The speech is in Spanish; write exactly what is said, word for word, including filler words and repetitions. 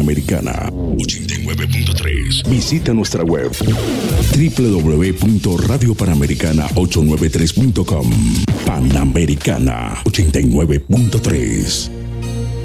Panamericana ochenta y nueve punto tres. Visita nuestra web doble u doble u doble u punto radio panamericana ochocientos noventa y tres punto com. Panamericana ochenta y nueve punto tres.